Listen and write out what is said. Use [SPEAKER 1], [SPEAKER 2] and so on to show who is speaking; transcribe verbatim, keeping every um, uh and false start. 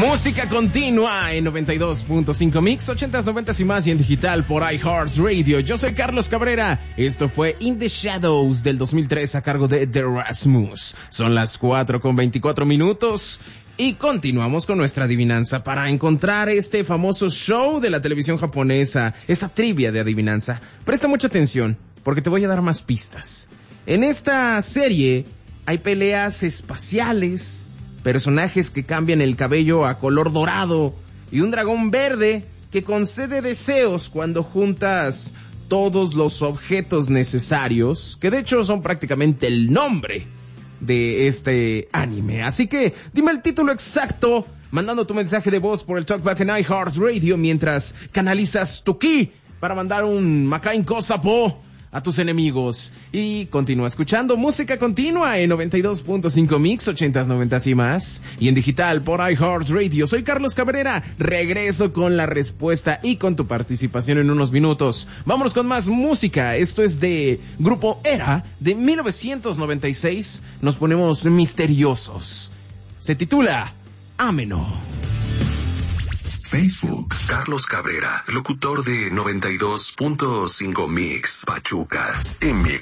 [SPEAKER 1] Música continua en noventa y dos punto cinco Mix, ochentas, noventas y más y en digital por iHeartRadio. Yo soy Carlos Cabrera. Esto fue In the Shadows del dos mil tres a cargo de The Rasmus. Son las cuatro con veinticuatro minutos y continuamos con nuestra adivinanza para encontrar este famoso show de la televisión japonesa, esa trivia de adivinanza. Presta mucha atención porque te voy a dar más pistas. En esta serie hay peleas espaciales, personajes que cambian el cabello a color dorado y un dragón verde que concede deseos cuando juntas todos los objetos necesarios, que de hecho son prácticamente el nombre de este anime. Así que dime el título exacto mandando tu mensaje de voz por el Talkback en iHeartRadio mientras canalizas tu ki para mandar un Makain Kosapo a tus enemigos. Y continúa escuchando música continua en noventa y dos punto cinco Mix, ochentas, noventas y más. Y en digital por iHeartRadio. Soy Carlos Cabrera. Regreso con la respuesta y con tu participación en unos minutos. Vámonos con más música. Esto es de Grupo Era de mil novecientos noventa y seis. Nos ponemos misteriosos. Se titula Ameno.
[SPEAKER 2] Facebook, Carlos Cabrera, locutor de noventa y dos punto cinco Mix, Pachuca, M